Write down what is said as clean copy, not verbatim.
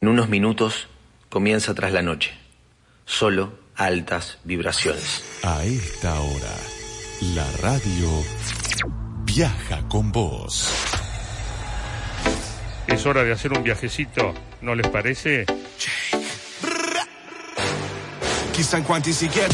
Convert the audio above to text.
En unos minutos comienza Tras la Noche. Solo altas vibraciones. A esta hora, la radio viaja con vos. Es hora de hacer un viajecito, ¿no les parece? Chissà in quanti si chiedono